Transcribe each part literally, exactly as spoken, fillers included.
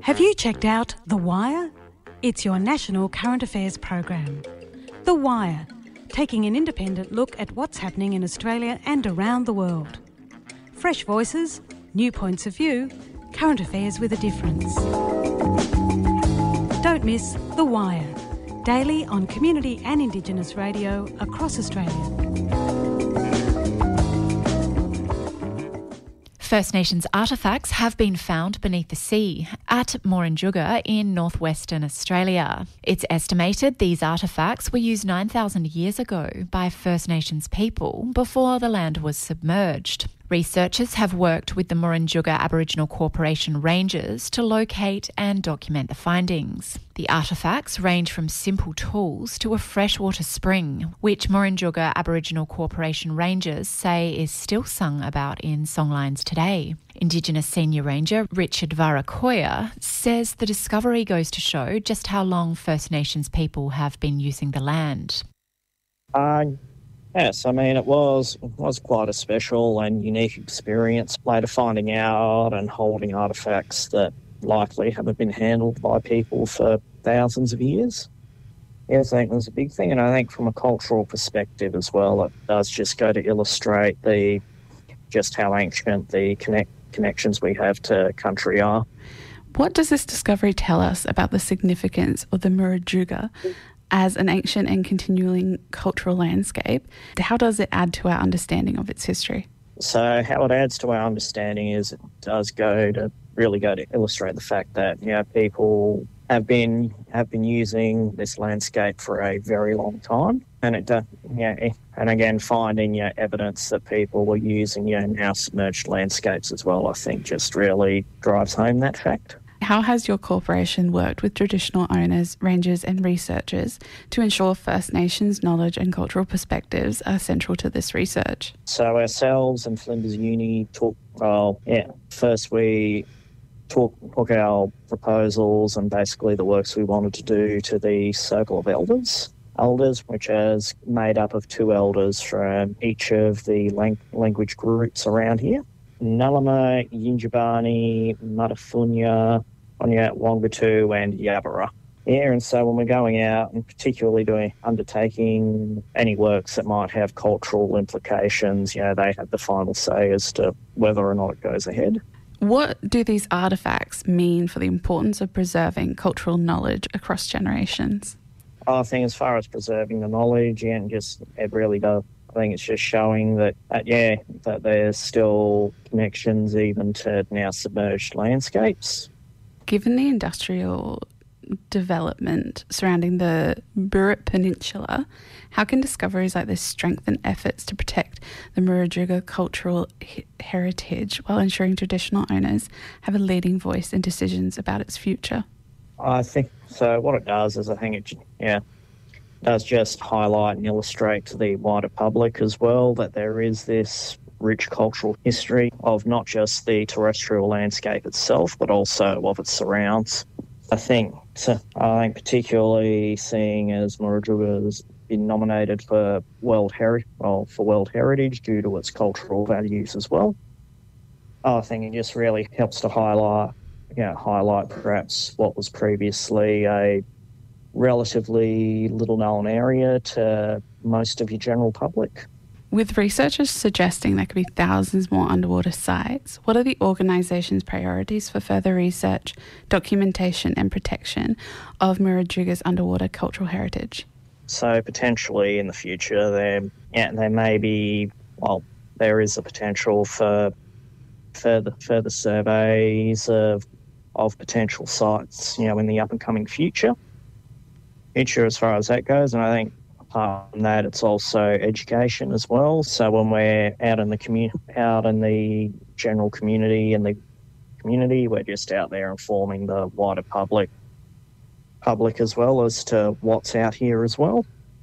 Have you checked out The Wire? It's your national current affairs program. The Wire, taking an independent look at what's happening in Australia and around the world. Fresh voices, new points of view, current affairs with a difference. Don't miss The Wire, daily on community and Indigenous radio across Australia. First Nations artefacts have been found beneath the sea at Morinjuga in northwestern Australia. It's estimated these artefacts were used nine thousand years ago by First Nations people before the land was submerged. Researchers have worked with the Morinjuga Aboriginal Corporation rangers to locate and document the findings. The artefacts range from simple tools to a freshwater spring, which Morinjuga Aboriginal Corporation rangers say is still sung about in songlines today. Indigenous Senior Ranger Richard Varakoya says the discovery goes to show just how long First Nations people have been using the land. Uh, yes, I mean, it was it was quite a special and unique experience, later finding out and holding artefacts that likely haven't been handled by people for thousands of years. Yes, I think it was a big thing, and I think from a cultural perspective as well, it does just go to illustrate the just how ancient the connect, connections we have to country are. What does this discovery tell us about the significance of the Murujuga as an ancient and continuing cultural landscape? How does it add to our understanding of its history? So how it adds to our understanding is it does go to really go to illustrate the fact that, you know, people have been have been using this landscape for a very long time, and it does, yeah, and again finding, you know, evidence that people were using, you know, now submerged landscapes as well, I think just really drives home that fact. How has your corporation worked with traditional owners, rangers and researchers to ensure First Nations knowledge and cultural perspectives are central to this research? So ourselves and Flinders Uni took, well, yeah, first we took, took our proposals and basically the works we wanted to do to the Circle of Elders. Elders, which is made up of two elders from each of the lang- language groups around here. Nulama, Yinjibani, Matafunya, Onya, Wangatu and Yabara. Yeah, and so when we're going out and particularly doing undertaking any works that might have cultural implications, you know, they have the final say as to whether or not it goes ahead. What do these artefacts mean for the importance of preserving cultural knowledge across generations? I think as far as preserving the knowledge, yeah, and just it really does. I think it's just showing that, that, yeah, that there's still connections even to now submerged landscapes. Given the industrial development surrounding the Burrup Peninsula, how can discoveries like this strengthen efforts to protect the Murujuga cultural he- heritage while ensuring traditional owners have a leading voice in decisions about its future? I think, so what it does is I think it, yeah, does just highlight and illustrate to the wider public as well that there is this rich cultural history of not just the terrestrial landscape itself, but also of its surrounds. I think, so I think particularly seeing as Murujuga has been nominated for World Heri- well, for World Heritage due to its cultural values as well, I think it just really helps to highlight, you know, highlight perhaps what was previously a relatively little known area to most of your general public. With researchers suggesting there could be thousands more underwater sites, what are the organisation's priorities for further research, documentation and protection of Murujuga's underwater cultural heritage? So potentially in the future there, yeah, there may be, well, there is a potential for further further surveys of of potential sites, you know, in the up and coming future. Future as far as that goes, and I think apart from that, it's also education as well. So when we're out in the commu- out in the general community and the community, we're just out there informing the wider public, public as well as to what's out here as well.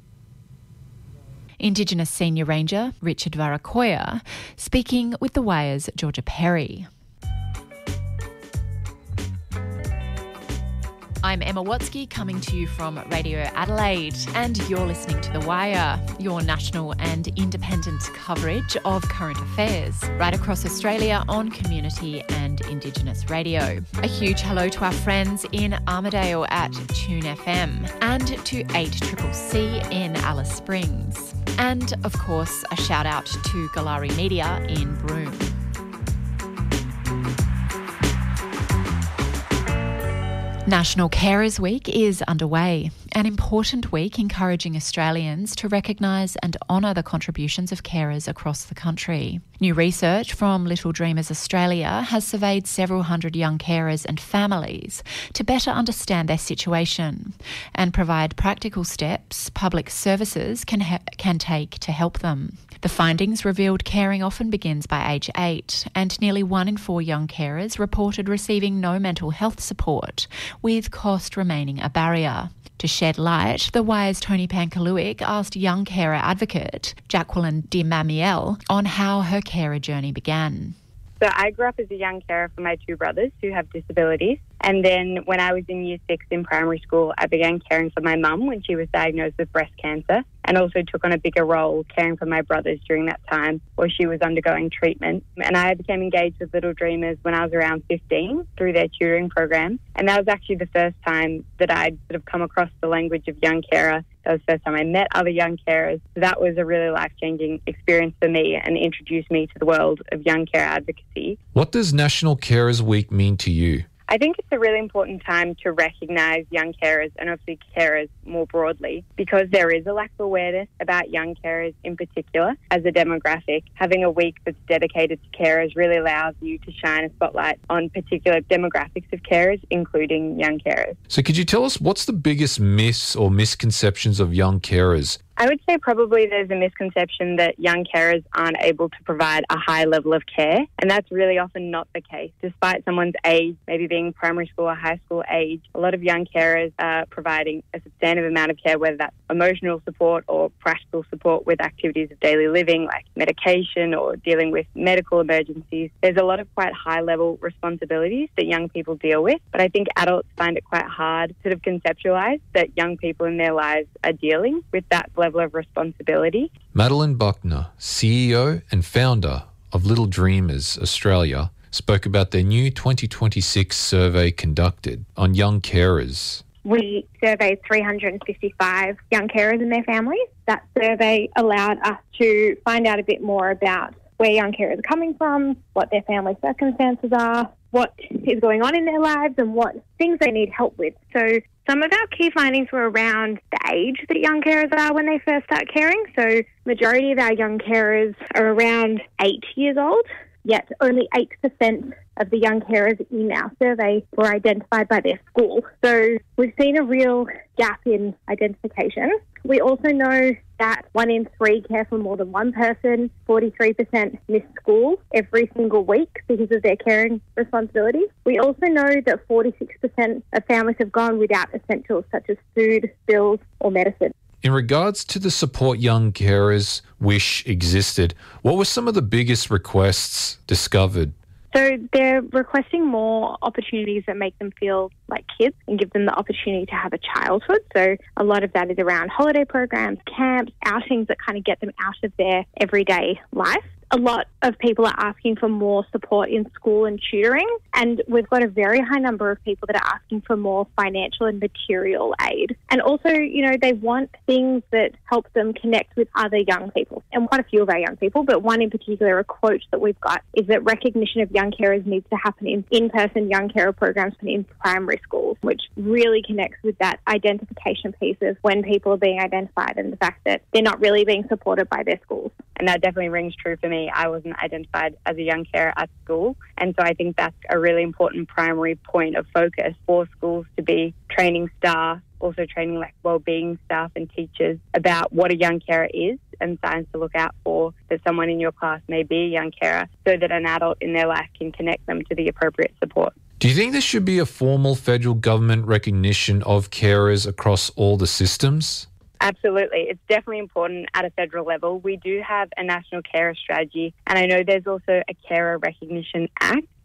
Indigenous Senior Ranger Richard Varakoya speaking with The Wire's Georgia Perry. I'm Emma Watsky, coming to you from Radio Adelaide, and you're listening to The Wire, your national and independent coverage of current affairs right across Australia on community and Indigenous radio. A huge hello to our friends in Armidale at Tune F M and to eight C C C in Alice Springs. And, of course, a shout out to Galari Media in Broome. National Carers Week is underway, an important week encouraging Australians to recognise and honour the contributions of carers across the country. New research from Little Dreamers Australia has surveyed several hundred young carers and families to better understand their situation and provide practical steps public services can ha- can take to help them. The findings revealed caring often begins by age eight, and nearly one in four young carers reported receiving no mental health support, with cost remaining a barrier. To shed light, The Wire's Tony Pankaluik asked young carer advocate Jacqueline de Mamiel on how her carer journey began. So I grew up as a young carer for my two brothers who have disabilities. And then when I was in year six in primary school, I began caring for my mum when she was diagnosed with breast cancer, and also took on a bigger role caring for my brothers during that time while she was undergoing treatment. And I became engaged with Little Dreamers when I was around fifteen through their tutoring program. And that was actually the first time that I'd sort of come across the language of young carer. That was the first time I met other young carers. So that was a really life-changing experience for me and introduced me to the world of young care advocacy. What does National Carers Week mean to you? I think it's a really important time to recognise young carers and obviously carers more broadly, because there is a lack of awareness about young carers in particular as a demographic. Having a week that's dedicated to carers really allows you to shine a spotlight on particular demographics of carers, including young carers. So could you tell us what's the biggest myths or misconceptions of young carers? I would say probably there's a misconception that young carers aren't able to provide a high level of care, and that's really often not the case. Despite someone's age, maybe being primary school or high school age, a lot of young carers are providing a substantive amount of care, whether that's emotional support or practical support with activities of daily living like medication or dealing with medical emergencies. There's a lot of quite high level responsibilities that young people deal with, but I think adults find it quite hard to sort of conceptualise that young people in their lives are dealing with that level of responsibility. Madeline Buckner, C E O and founder of Little Dreamers Australia, spoke about their new twenty twenty-six survey conducted on young carers. We surveyed three hundred fifty-five young carers and their families. That survey allowed us to find out a bit more about where young carers are coming from, what their family circumstances are, what is going on in their lives and what things they need help with. So some of our key findings were around the age that young carers are when they first start caring. So majority of our young carers are around eight years old, yet only eight percent of the young carers in our survey were identified by their school. So we've seen a real gap in identification. We also know that one in three care for more than one person, forty-three percent miss school every single week because of their caring responsibilities. We also know that forty-six percent of families have gone without essentials such as food, bills or medicine. In regards to the support young carers wish existed, what were some of the biggest requests discovered? So they're requesting more opportunities that make them feel like kids and give them the opportunity to have a childhood. So a lot of that is around holiday programs, camps, outings that kind of get them out of their everyday life. A lot of people are asking for more support in school and tutoring, and we've got a very high number of people that are asking for more financial and material aid. And also, you know, they want things that help them connect with other young people, and quite a few of our young people, but one in particular, a quote that we've got is that recognition of young carers needs to happen in in-person young carer programs in primary schools, which really connects with that identification piece of when people are being identified and the fact that they're not really being supported by their schools. And that definitely rings true for me. I wasn't identified as a young carer at school. And so I think that's a really important primary point of focus for schools to be training staff, also training like wellbeing staff and teachers about what a young carer is and signs to look out for that someone in your class may be a young carer, so that an adult in their life can connect them to the appropriate support. Do you think there should be a formal federal government recognition of carers across all the systems? Absolutely. It's definitely important at a federal level. We do have a national carer strategy, and I know there's also a Carer Recognition Act.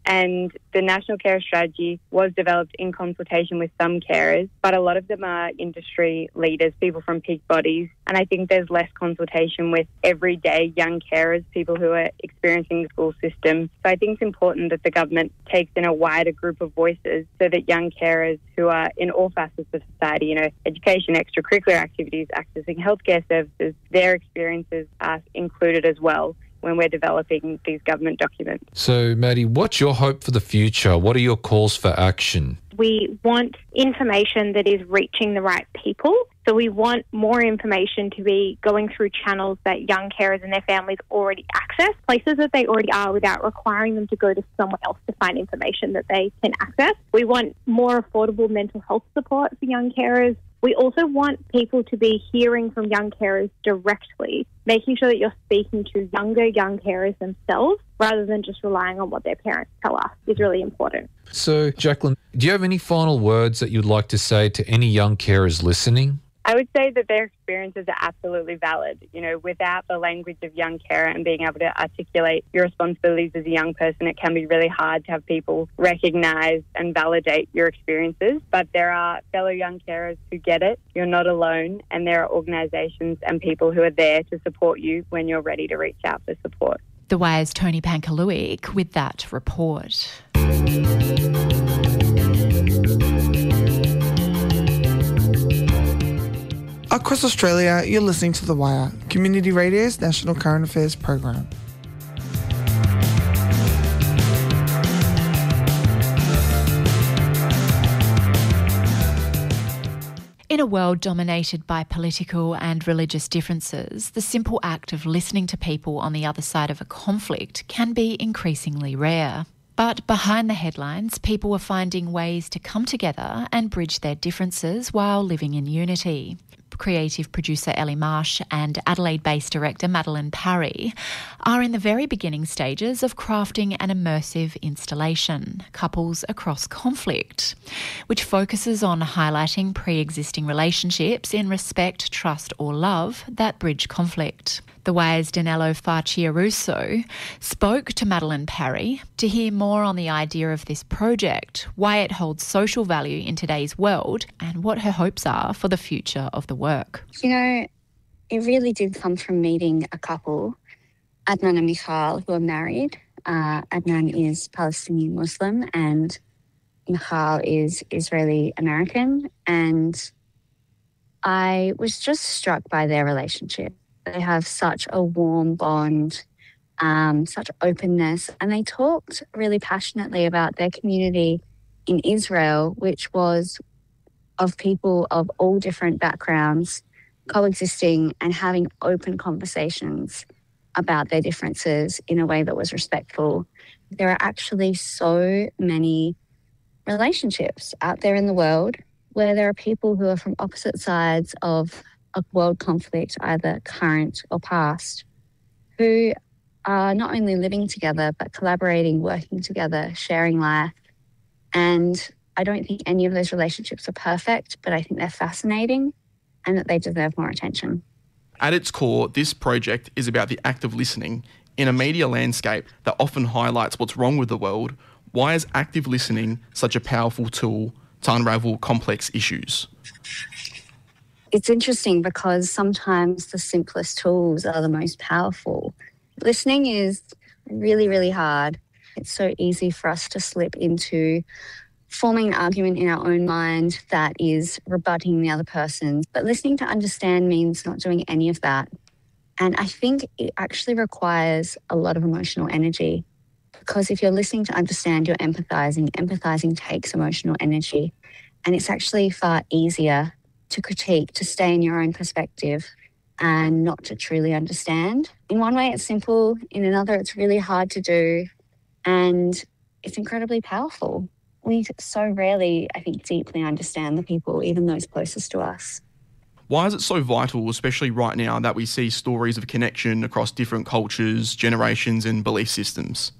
And the National Carer Strategy was developed in consultation with some carers, but a lot of them are industry leaders, people from peak bodies. And I think there's less consultation with everyday young carers, people who are experiencing the school system. So I think it's important that the government takes in a wider group of voices so that young carers who are in all facets of society, you know, education, extracurricular activities, accessing healthcare services, their experiences are included as well when we're developing these government documents. So, Maddie, what's your hope for the future? What are your calls for action? We want information that is reaching the right people. So we want more information to be going through channels that young carers and their families already access, places that they already are without requiring them to go to somewhere else to find information that they can access. We want more affordable mental health support for young carers. We also want people to be hearing from young carers directly, making sure that you're speaking to younger young carers themselves rather than just relying on what their parents tell us is really important. So, Jacqueline, do you have any final words that you'd like to say to any young carers listening? I would say that their experiences are absolutely valid. You know, without the language of young carer and being able to articulate your responsibilities as a young person, it can be really hard to have people recognise and validate your experiences. But there are fellow young carers who get it. You're not alone, and there are organisations and people who are there to support you when you're ready to reach out for support. The Wire's Tony Pankaluik with that report. Across Australia, you're listening to The Wire, Community Radio's National Current Affairs program. In a world dominated by political and religious differences, the simple act of listening to people on the other side of a conflict can be increasingly rare. But behind the headlines, people are finding ways to come together and bridge their differences while living in unity. Creative producer Ellie Marsh and Adelaide-based director Madeline Parry are in the very beginning stages of crafting an immersive installation, Couples Across Conflict, which focuses on highlighting pre-existing relationships in respect, trust or love that bridge conflict. The Wire's Danilo Farciaruso spoke to Madeline Parry to hear more on the idea of this project, why it holds social value in today's world, and what her hopes are for the future of the work. You know, it really did come from meeting a couple, Adnan and Michal, who are married. Uh, Adnan is Palestinian Muslim and Michal is Israeli American. And I was just struck by their relationship. They have such a warm bond, um, such openness, and they talked really passionately about their community in Israel, which was of people of all different backgrounds coexisting and having open conversations about their differences in a way that was respectful. There are actually so many relationships out there in the world where there are people who are from opposite sides of a world conflict, either current or past, who are not only living together, but collaborating, working together, sharing life. And I don't think any of those relationships are perfect, but I think they're fascinating and that they deserve more attention. At its core, this project is about the act of listening. In a media landscape that often highlights what's wrong with the world, why is active listening such a powerful tool to unravel complex issues? It's interesting because sometimes the simplest tools are the most powerful. Listening is really, really hard. It's so easy for us to slip into forming an argument in our own mind that is rebutting the other person. But listening to understand means not doing any of that. And I think it actually requires a lot of emotional energy, because if you're listening to understand, you're empathizing. Empathizing takes emotional energy. And it's actually far easier to critique, to stay in your own perspective and not to truly understand. In one way, it's simple. In another, it's really hard to do. And it's incredibly powerful. We so rarely, I think, deeply understand the people, even those closest to us. Why is it so vital, especially right now, that we see stories of connection across different cultures, generations and belief systems?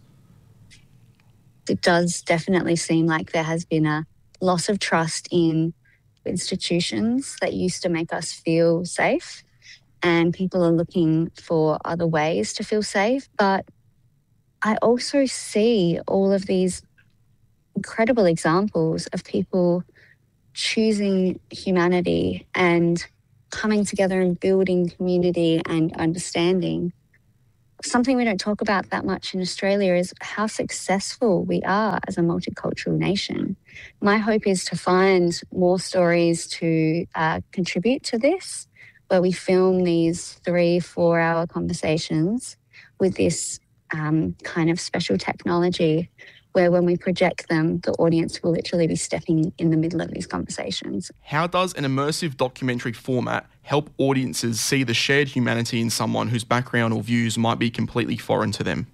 It does definitely seem like there has been a loss of trust in institutions that used to make us feel safe, and people are looking for other ways to feel safe. But I also see all of these incredible examples of people choosing humanity and coming together and building community and understanding. Something we don't talk about that much in Australia is how successful we are as a multicultural nation. My hope is to find more stories to uh, contribute to this, where we film these three, four-hour conversations with this um, kind of special technology where when we project them, the audience will literally be stepping in the middle of these conversations. How does an immersive documentary format help audiences see the shared humanity in someone whose background or views might be completely foreign to them?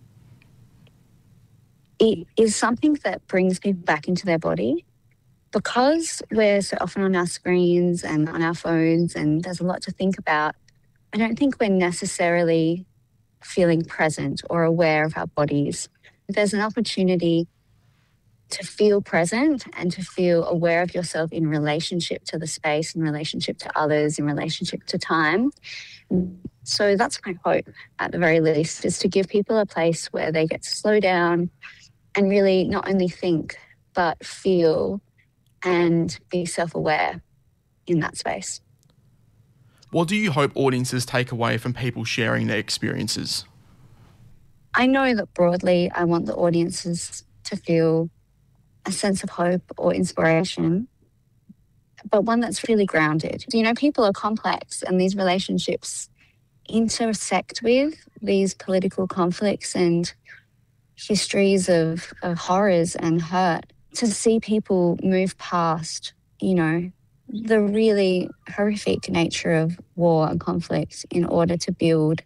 It is something that brings people back into their body. Because we're so often on our screens and on our phones and there's a lot to think about, I don't think we're necessarily feeling present or aware of our bodies. There's an opportunity to feel present and to feel aware of yourself in relationship to the space, in relationship to others, in relationship to time. So that's my hope, at the very least, is to give people a place where they get to slow down and really not only think, but feel and be self-aware in that space. What do you hope audiences take away from people sharing their experiences? I know that broadly I want the audiences to feel a sense of hope or inspiration, but one that's really grounded. You know, people are complex and these relationships intersect with these political conflicts and histories of, of horrors and hurt. To see people move past, you know, the really horrific nature of war and conflict in order to build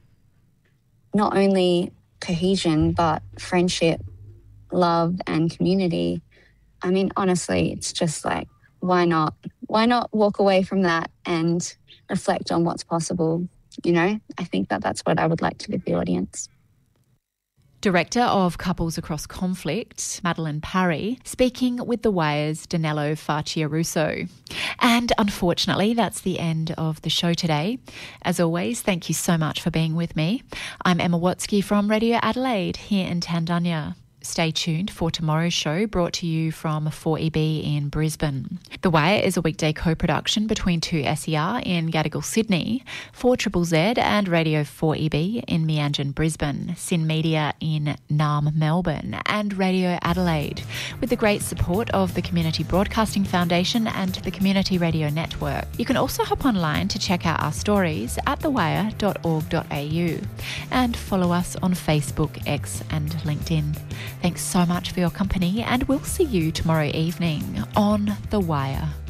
not only cohesion, but friendship, love, and community. I mean, honestly, it's just like, why not? Why not walk away from that and reflect on what's possible? You know, I think that that's what I would like to give the audience. Director of Couples Across Conflict, Madeline Parry, speaking with The Wire's Danilo Facciaruso. And unfortunately, that's the end of the show today. As always, thank you so much for being with me. I'm Emma Watsky from Radio Adelaide here in Tandanya. Stay tuned for tomorrow's show, brought to you from four E B in Brisbane. The Wire is a weekday co-production between two S E R in Gadigal, Sydney, four Z Z Z and Radio four E B in Meanjin, Brisbane, Sin Media in Naarm, Melbourne, and Radio Adelaide, with the great support of the Community Broadcasting Foundation and the Community Radio Network. You can also hop online to check out our stories at the wire dot org dot a u and follow us on Facebook, X and LinkedIn. Thanks so much for your company, and we'll see you tomorrow evening on The Wire.